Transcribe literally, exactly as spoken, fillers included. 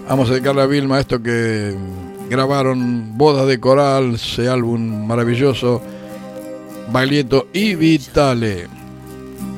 Vamos a dedicarle a Vilma esto que grabaron Bodas de Coral, ese álbum maravilloso, Baglietto y Vitale.